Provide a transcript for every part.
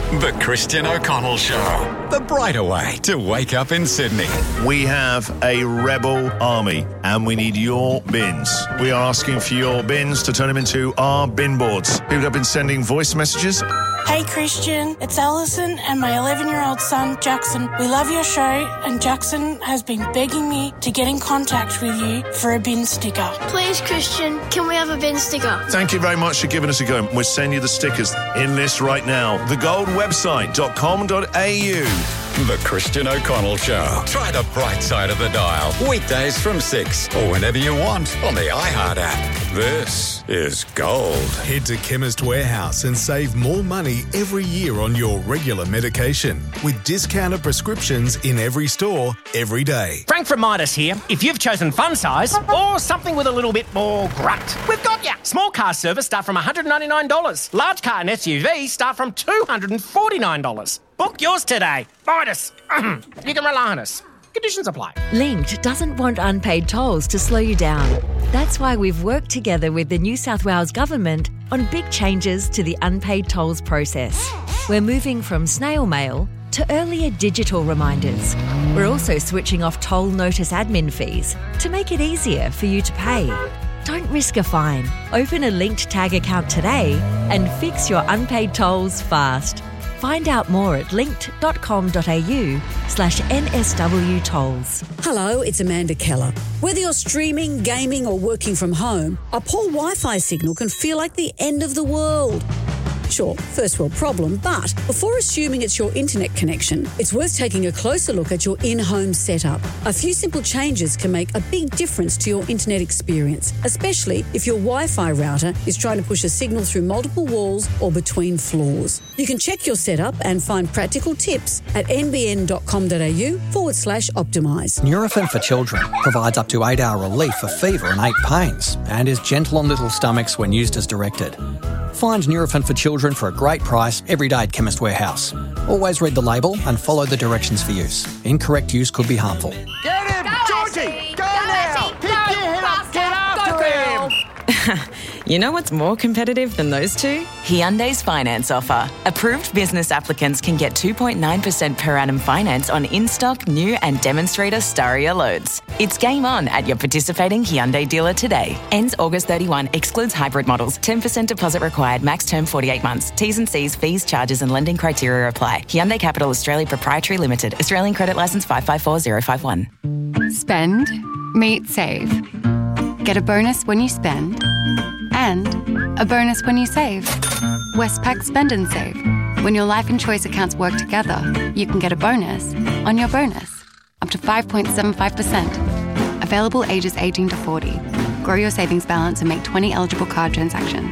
The Christian O'Connell Show. The brighter way to wake up in Sydney. We have a rebel army and we need your bins. We are asking for your bins to turn them into our bin boards. People have been sending voice messages. Hey Christian, it's Alison and my 11-year-old son Jackson. We love your show and Jackson has been begging me to get in contact with you for a bin sticker. Please Christian, can we have a bin sticker? Thank you very much for giving us a go. We'll send you the stickers in this right now. thegoldwebsite.com.au. The Christian O'Connell Show. Try the bright side of the dial. Weekdays from 6 or whenever you want on the iHeart app. This is Gold. Head to Chemist Warehouse and save more money every year on your regular medication with discounted prescriptions in every store, every day. Frank from Midas here. If you've chosen fun size or something with a little bit more grunt, we've got ya. Small car service start from $199. Large car and SUV start from $249. Book yours today. Midas. You can rely on us. Conditions apply. Linked doesn't want unpaid tolls to slow you down. That's why we've worked together with the New South Wales Government on big changes to the unpaid tolls process. We're moving from snail mail to earlier digital reminders. We're also switching off toll notice admin fees to make it easier for you to pay. Don't risk a fine. Open a Linked Tag account today and fix your unpaid tolls fast. Find out more at linked.com.au/NSW tolls. Hello, it's Amanda Keller. Whether you're streaming, gaming or working from home, a poor Wi-Fi signal can feel like the end of the world. Sure, first world problem, but before assuming it's your internet connection, it's worth taking a closer look at your in-home setup. A few simple changes can make a big difference to your internet experience, especially if your Wi-Fi router is trying to push a signal through multiple walls or between floors. You can check your setup and find practical tips at nbn.com.au/optimise. Nurofen for Children provides up to 8-hour relief for fever and ache pains and is gentle on little stomachs when used as directed. Find Nurofen for Children for a great price every day at Chemist Warehouse. Always read the label and follow the directions for use. Incorrect use could be harmful. Get him! Go, Georgie! Go now! Pick your head up! Get after him! You know what's more competitive than those two? Hyundai's finance offer. Approved business applicants can get 2.9% per annum finance on in-stock, new and demonstrator Staria loads. It's game on at your participating Hyundai dealer today. Ends August 31. Excludes hybrid models. 10% deposit required. Max term 48 months. T's and C's, fees, charges and lending criteria apply. Hyundai Capital Australia Proprietary Limited. Australian credit licence 554051. Spend, meet, save. Get a bonus when you spend and a bonus when you save. Westpac Spend and Save. When your life and choice accounts work together, you can get a bonus on your bonus, up to 5.75%. Available ages 18 to 40. Grow your savings balance and make 20 eligible card transactions.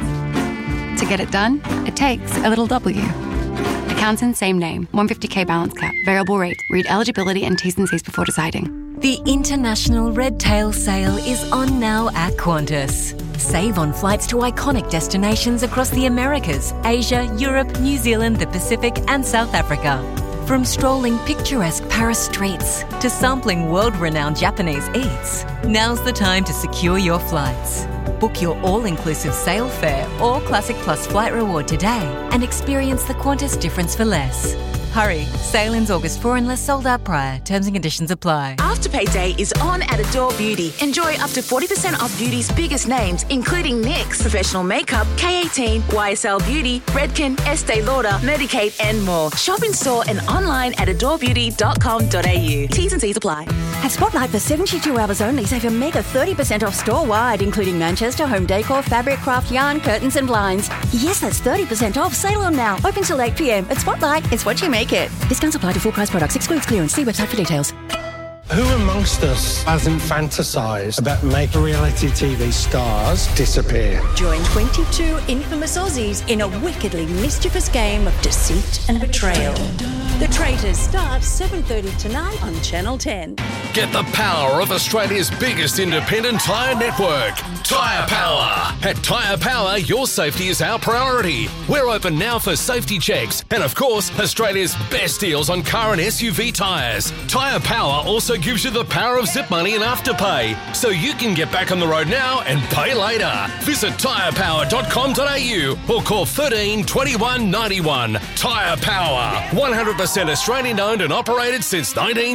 To get it done, it takes a little W. Accounts in same name, 150k balance cap, variable rate. Read eligibility and T's and C's before deciding. The International Red Tail Sale is on now at Qantas. Save on flights to iconic destinations across the Americas, Asia, Europe, New Zealand, the Pacific and South Africa. From strolling picturesque Paris streets to sampling world-renowned Japanese eats, now's the time to secure your flights. Book your all-inclusive sale fare or Classic Plus flight reward today and experience the Qantas difference for less. Hurry, sale ends August 4 unless sold out prior. Terms and conditions apply. Afterpay Day is on at Adore Beauty. Enjoy up to 40% off beauty's biggest names, including NYX, Professional Makeup, K18, YSL Beauty, Redken, Estee Lauder, Medik8 and more. Shop in store and online at adorebeauty.com.au. T's and C's apply. At Spotlight for 72 hours only, save a mega 30% off store-wide, including Manchester, home decor, fabric, craft, yarn, curtains and blinds. Yes, that's 30% off. Sale on now. Open till 8 p.m. At Spotlight, it's what you make it. Discounts apply to full price products. Excludes clearance. See website for details. Who amongst us hasn't fantasised about making reality TV stars disappear? Join 22 infamous Aussies in a wickedly mischievous game of deceit and betrayal. The Traitors starts 7:30 tonight on Channel 10. Get the power of Australia's biggest independent tyre network, Tyre Power. At Tyre Power, your safety is our priority. We're open now for safety checks and, of course, Australia's best deals on car and SUV tyres. Tyre Power also also gives you the power of Zip Money and Afterpay, so you can get back on the road now and pay later. Visit tyrepower.com.au or call 13 21 91. Tyre Power, 100% Australian owned and operated since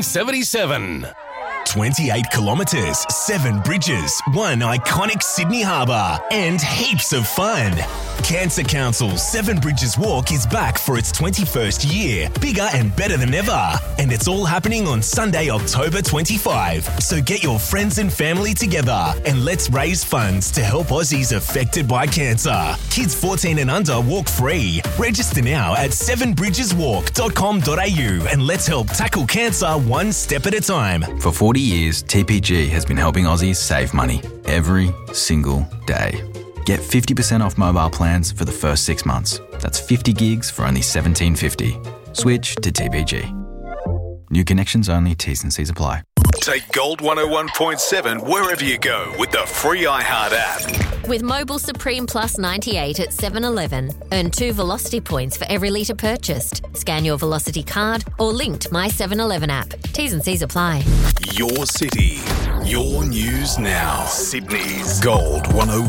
1977. 28 kilometres, 7 bridges, 1 iconic Sydney harbour, and heaps of fun. Cancer Council's 7 Bridges Walk is back for its 21st year, bigger and better than ever. And it's all happening on Sunday, October 25. So get your friends and family together and let's raise funds to help Aussies affected by cancer. Kids 14 and under walk free. Register now at 7bridgeswalk.com.au and let's help tackle cancer one step at a time. For 40 years, TPG has been helping Aussies save money every single day. Get 50% off mobile plans for the first 6 months. That's 50 gigs for only $17.50. Switch to TPG. New connections only, T's and C's apply. Take Gold 101.7 wherever you go with the free iHeart app. With Mobile Supreme Plus 98 at 7-Eleven, earn 2 Velocity points for every litre purchased. Scan your Velocity card or link to My 7-Eleven app. T's and C's apply. Your city, your news now. Sydney's Gold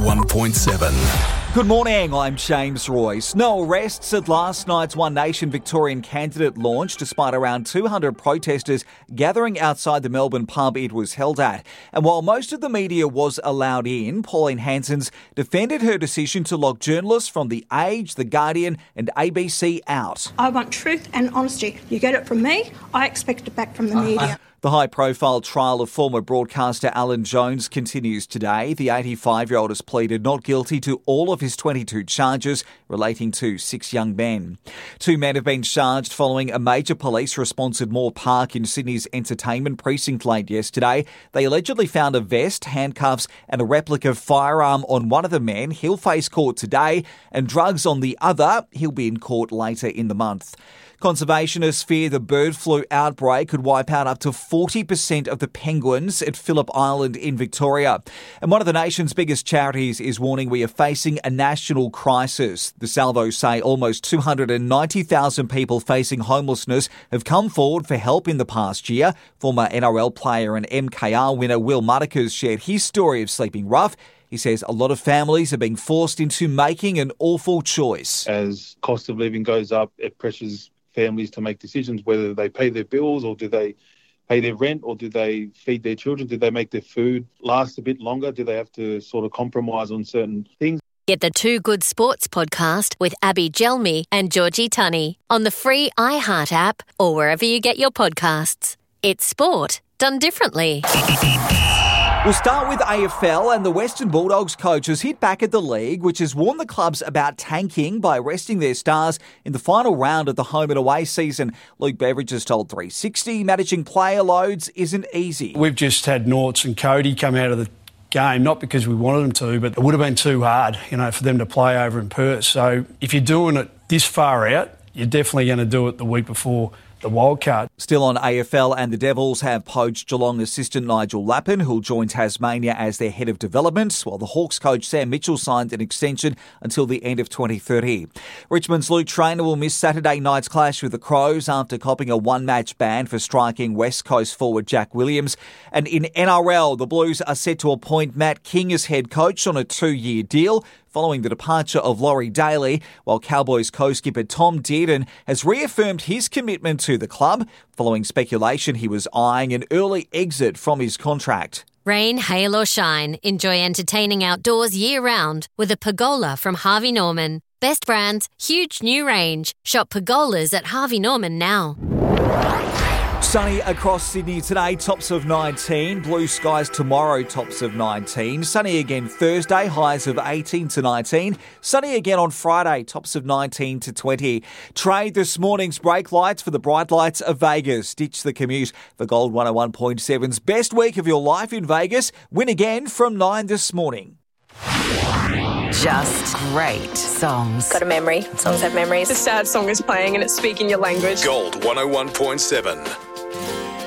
101.7. Good morning, I'm James Royce. No arrests at last night's One Nation Victorian candidate launch, despite around 200 protesters gathering outside the Melbourne pub it was held at. And while most of the media was allowed in, Pauline Hanson's defended her decision to lock journalists from The Age, The Guardian and ABC out. I want truth and honesty. You get it from me, I expect it back from the media. The high-profile trial of former broadcaster Alan Jones continues today. The 85-year-old has pleaded not guilty to all of his 22 charges relating to 6 young men. 2 men have been charged following a major police response at Moore Park in Sydney's entertainment precinct late yesterday. They allegedly found a vest, handcuffs and a replica firearm on one of the men. He'll face court today, and drugs on the other. He'll be in court later in the month. Conservationists fear the bird flu outbreak could wipe out up to 40% of the penguins at Phillip Island in Victoria. And one of the nation's biggest charities is warning we are facing a national crisis. The Salvos say almost 290,000 people facing homelessness have come forward for help in the past year. Former NRL player and MKR winner Will Muddakers shared his story of sleeping rough. He says a lot of families are being forced into making an awful choice. As cost of living goes up, it pressures families to make decisions whether they pay their bills or do they pay their rent or do they feed their children? Do they make their food last a bit longer? Do they have to sort of compromise on certain things? Get the Two Good Sports podcast with Abby Gelmi and Georgie Tunney on the free iHeart app or wherever you get your podcasts. It's sport done differently. We'll start with AFL, and the Western Bulldogs coach has hit back at the league, which has warned the clubs about tanking by resting their stars in the final round of the home and away season. Luke Beveridge has told 360 managing player loads isn't easy. We've just had Norts and Cody come out of the game, not because we wanted them to, but it would have been too hard, for them to play over in Perth. So if you're doing it this far out, you're definitely going to do it the week before the wildcard. Still on AFL, and the Devils have poached Geelong assistant Nigel Lappin, who'll join Tasmania as their head of development, while the Hawks coach Sam Mitchell signed an extension until the end of 2030. Richmond's Luke Traynor will miss Saturday night's clash with the Crows after copping a one-match ban for striking West Coast forward Jack Williams. And in NRL, the Blues are set to appoint Matt King as head coach on a 2-year deal, following the departure of Laurie Daly, while Cowboys co-skipper Tom Dearden has reaffirmed his commitment to the club, following speculation he was eyeing an early exit from his contract. Rain, hail or shine, enjoy entertaining outdoors year-round with a Pergola from Harvey Norman. Best brands, huge new range. Shop Pergolas at Harvey Norman now. Sunny across Sydney today, tops of 19. Blue skies tomorrow, tops of 19. Sunny again Thursday, highs of 18 to 19. Sunny again on Friday, tops of 19 to 20. Trade this morning's brake lights for the bright lights of Vegas. Ditch the commute for Gold 101.7's best week of your life in Vegas. Win again from 9 this morning. Just great songs. Got a memory. Songs have memories. The sad song is playing and it's speaking your language. Gold 101.7.